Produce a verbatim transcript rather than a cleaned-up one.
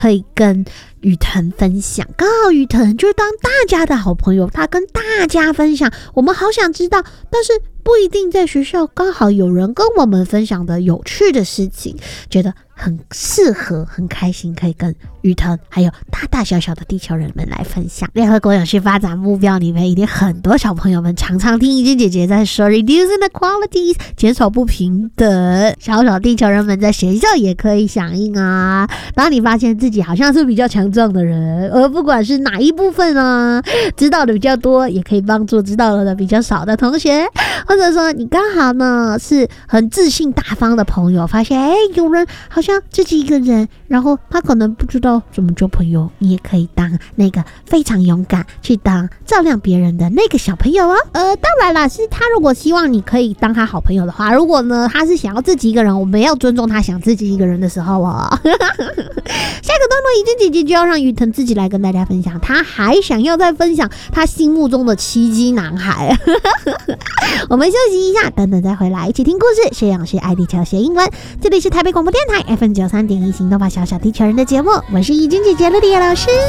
可以跟雨腾分享。刚好雨腾就当大家的好朋友，他跟大家分享，我们好想知道，但是不一定在学校刚好有人跟我们分享的有趣的事情，觉得很适合，很开心可以跟雨腾还有大大小小的地球人们来分享。联合国永续发展目标里面一定很多小朋友们常常听怡君姐姐在说 reducing inequalities 减少不平等，小小地球人们在学校也可以响应啊。当你发现自己好像是比较强壮的人，而不管是哪一部分啊，知道的比较多，也可以帮助知道的比较少的同学，或者说你刚好呢是很自信大方的朋友，发现哎、欸、有人好像自己一个人，然后他可能不知道怎么交朋友，你也可以当那个非常勇敢去当照亮别人的那个小朋友哦。呃，当然啦，是他如果希望你可以当他好朋友的话，如果呢他是想要自己一个人，我们要尊重他想自己一个人的时候哦。下个段落怡君姐姐就要让雨腾自己来跟大家分享，他还想要再分享他心目中的奇迹男孩。我们休息一下，等等再回来一起听故事，学养学爱地球学英文。这里是台北广播电台 F M 九三点一行动吧小小地球人的节目，我是怡君姐姐乐迪老师。